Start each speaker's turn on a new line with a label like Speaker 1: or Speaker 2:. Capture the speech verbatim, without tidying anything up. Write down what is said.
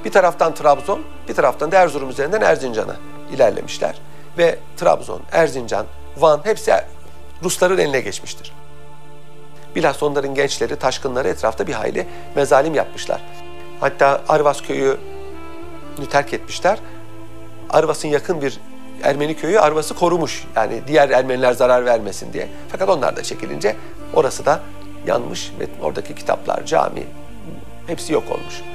Speaker 1: Bir taraftan Trabzon, bir taraftan da Erzurum üzerinden Erzincan'a ilerlemişler. Ve Trabzon, Erzincan, Van hepsi Rusların eline geçmiştir. Bilhassa onların gençleri, taşkınları etrafta bir hayli mezalim yapmışlar. Hatta Arvas köyünü terk etmişler. Arvas'ın yakın bir Ermeni köyü Arvas'ı korumuş. Yani diğer Ermeniler zarar vermesin diye. Fakat onlar da çekilince orası da yanmış ve oradaki kitaplar, cami hepsi yok olmuş.